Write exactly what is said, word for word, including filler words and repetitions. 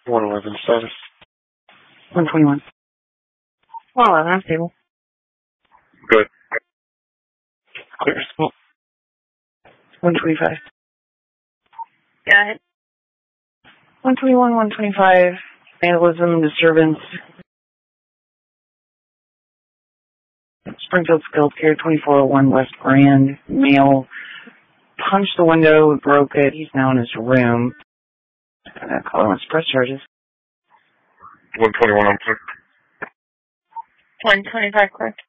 one eleven status. one twenty-one. one eleven, I'm stable. Good. Clear. one twenty-five. Got it. one twenty-one, one twenty-five. Vandalism, disturbance. Springfield Skills Care, twenty-four oh one West Grand. Male. Punched the window, broke it. He's now in his room. I'm going to call him on press charges. one twenty-one, I'm clear. one twenty-five, correct.